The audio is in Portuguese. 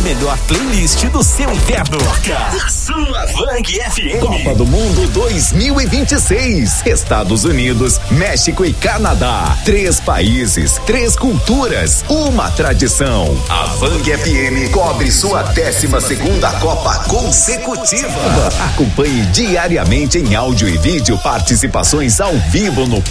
melhor playlist do seu inverno. A sua Bang FM. Copa do Mundo 2026. Estados Unidos, México e Canadá. 3 países, 3 culturas, uma tradição. A Bang FM cobre sua 12ª Copa consecutiva. Acompanhe diariamente em áudio e vídeo participações ao vivo no